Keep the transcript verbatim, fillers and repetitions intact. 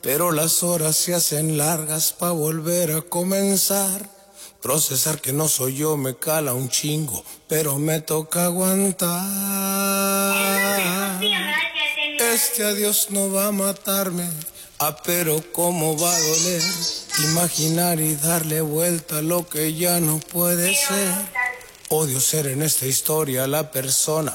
pero las horas se hacen largas pa' volver a comenzar. Procesar que no soy yo me cala un chingo, pero me toca aguantar. Este adiós no va a matarme, ah, pero cómo va a doler. Imaginar y darle vuelta a lo que ya no puede ser. Odio ser en esta historia la persona